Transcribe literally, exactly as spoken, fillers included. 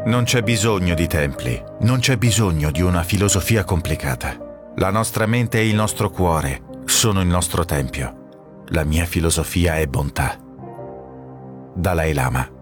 Non c'è bisogno di templi, non c'è bisogno di una filosofia complicata. La nostra mente e il nostro cuore sono il nostro tempio. La mia filosofia è bontà. Dalai Lama.